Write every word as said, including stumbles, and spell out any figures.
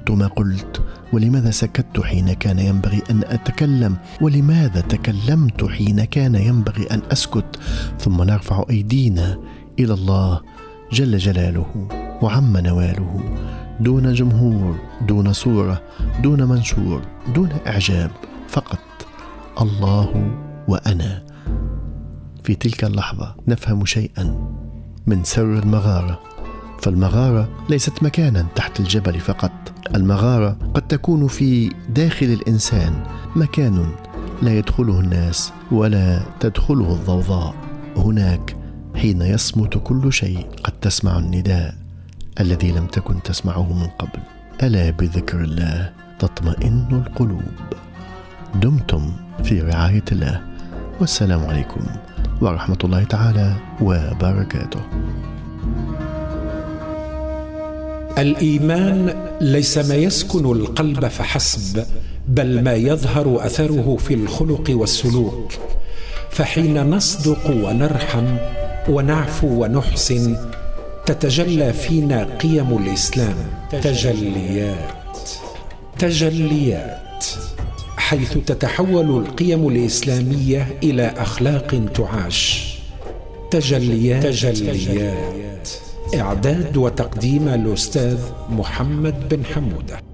قلت ما قلت؟ ولماذا سكت حين كان ينبغي أن أتكلم؟ ولماذا تكلمت حين كان ينبغي أن أسكت؟ ثم نرفع أيدينا إلى الله جل جلاله وعم نواله، دون جمهور، دون صورة، دون منشور، دون إعجاب، فقط الله وأنا. في تلك اللحظة نفهم شيئا من سر المغارة، فالمغارة ليست مكانا تحت الجبل فقط، المغارة قد تكون في داخل الإنسان، مكان لا يدخله الناس ولا تدخله الضوضاء. هناك حين يصمت كل شيء قد تسمع النداء الذي لم تكن تسمعه من قبل. ألا بذكر الله تطمئن القلوب. دمتم في رعاية الله، والسلام عليكم ورحمة الله تعالى وبركاته. الإيمان ليس ما يسكن القلب فحسب، بل ما يظهر أثره في الخلق والسلوك. فحين نصدق ونرحم ونعفو ونحسن تتجلى فينا قيم الإسلام تجليات تجليات حيث تتحول القيم الإسلامية إلى أخلاق تعاش. تجليات, تجليات. إعداد وتقديم الأستاذ محمد بن حمودة.